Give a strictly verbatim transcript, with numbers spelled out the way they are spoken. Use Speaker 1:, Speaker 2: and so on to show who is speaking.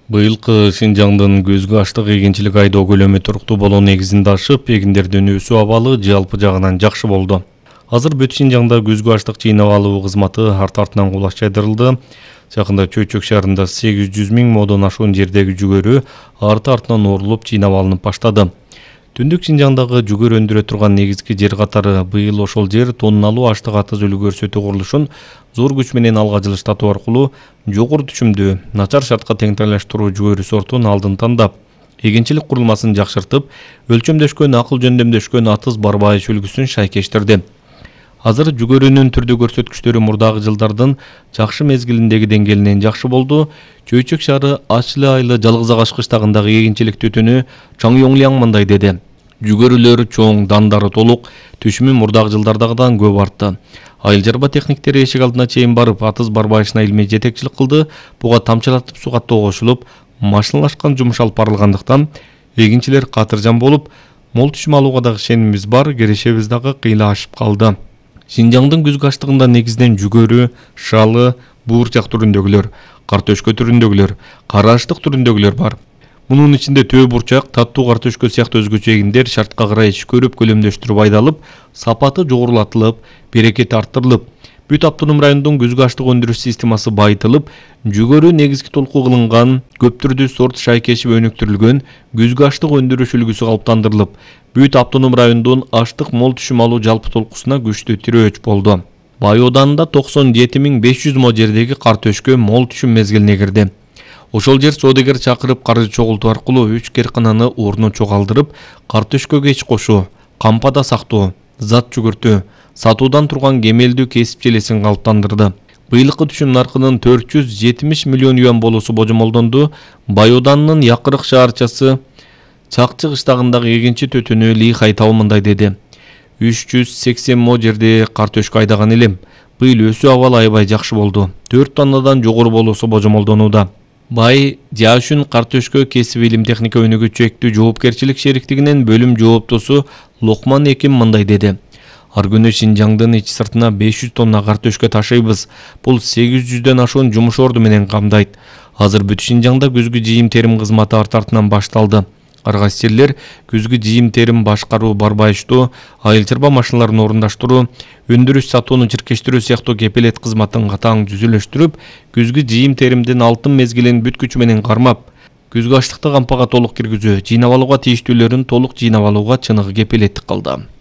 Speaker 1: Быйылкы Шинжаңдын көзгө аштык эгинчилик айдоо көлөмү туруктуу болуу негизинде ашып, эгиндердин өсүү абалы жалпы жагынан жакшы болду. Азыр бүт Шинжаңда көзгө аштык жыйнап алуу кызматы арты артынан кулаш жайдырылды. Жакында Чөйчөк шаарында сегиз жүз миң модон ашуун жердеги жүгөрү арты артынан орулуп жыйнап алынып баштады. Түндүк Шинжаңдагы жүгөрү өндүрө турган негизги жер катары быйыл ошол жер тонналуу аштык атыз үлгү көрсөтүү курулушун зор күч менен алга жылыштатуу аркылуу жогору түшүмдүү, начар шартка теңдештирүү жүгөрү сортун алдын тандап, эгинчилик курулмасын жакшыртып, өлчөмдөшкөн, акыл жөндөмдөшкөн атыз барбайыш үлгүсүн шайкештирди. Азыр жүгөрүнүн түрдүү көрсөткүчтөрү мурдагы жылдардын жакшы мезгилиндеги деңгээлинен жакшы болду. Чөйчөк шаары Ачлы айлы Жалгыз Агаш кыштагындагы эгинчилик түтүнү Чаң Йоңлияң мындай деди. Жүгөрүлөр чоң, дандары толук, түшүмү мурдагы жылдардагыдан көп артты. Айыл жарба техниктери эшик алдына чейин барып, атыз барбайышына илмий жетекчилик кылды. Буга тамчылатып суу каттоо кошулуп, машиналашкан жумуш алып барылгандыктан эгинчилер катыржан болуп, мол түшүм алууга дагы ишенимибиз бар, кирешебиз дагы кыйла ашып калды. Шинжаңдын күзгү аштыгында негизинен жүгөрү, шалы, буурчак түрүндөгүлөр, картөшкө түрүндөгүлөр, кара аштык түрүндөгүлөр бар. Мунун ичинде төө бурчак, таттуу картөшкө сыяктуу өзгөчө эгиндер шартка карай көрүп көлөмдөштүрүп айдалып, сапаты жогорулатылып, берекети арттырылып, бүт автоном райондун күзгү аштык өндүрүш системасы байытылып, жүгөрү негизги толку кылынган, көп түрдүү сорт шайкешип өнүктүрүлгөн күзгү аштык өндүрүш үлгүсү калыптандырылып, бүт автоном райондун аштык мол түшүм алуу жалпы толкусуна күчтүү тирөөч болду. Бай Оданында токсон жети миң беш жүз мо жердеги картөшкө мол түшүм мезгилине кирди. Ошол жер соодагер чакырып каржы чогултуу аркылуу үч керкананы ордуна чогалтырып, картөшкөгө ич кошуу, кампада сактоо, зат жүгүртүү, сатуудан турган кемелдүү кесип желесин калыптандырды. Быйылкы түшүм наркынын төрт жүз жетимиш миллион юан болуусу божомолдонду. Бай Оданынын якырык шаарчасы Чакчы кыштагындагы эгинчи төтүнү Ли Хайтабы мындай деди. үч жүз сексен мо жерде картөшкө айдаган элем. Быйыл өсүү абалы аябай жакшы болду. төрт тоннадан жогору болуусу божомолдонууда. Бай Жашүн картөшкө кесип илим техника өнүгүү чектүү жоопкерчилик шериктигинин бөлүм жооптосу Локман Эким мындай деди. Ар күнү Шинжаңдын ич сыртына беш жүз тонна картөшкө ташыйбыз. Бул сегиз жүздөн ашуун жумуш орду менен камдайт. Азыр бүт Шинжаңда күзгү жыйым терим кызматы арты артынан башталды. Ар кайсы жерлер күзгү жыйым терим башкаруу, барбайыштоо, айыл чарба машиналарын орундаштыруу, өндүрүш сатууну чиркештирүү сыяктуу кепилет кызматын катаң түзүлүштүрүп, күзгү жыйым теримдин алтын мезгилин бүт күчү менен кармап, күзгү аштыкты кампага толук киргизүү, жыйнап алууга тийиштүүлөрүн толук жыйнап алууга чыныгы кепилеттик кылды.